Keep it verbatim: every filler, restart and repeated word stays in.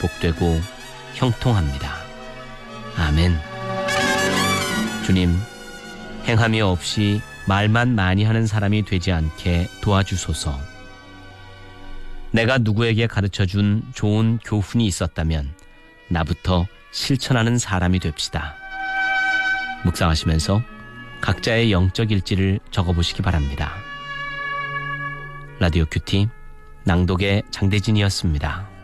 복되고 형통합니다. 아멘. 주님, 행함이 없이 말만 많이 하는 사람이 되지 않게 도와주소서. 내가 누구에게 가르쳐준 좋은 교훈이 있었다면 나부터 실천하는 사람이 됩시다. 묵상하시면서 각자의 영적 일지를 적어보시기 바랍니다. 라디오 큐티 낭독의 장대진이었습니다.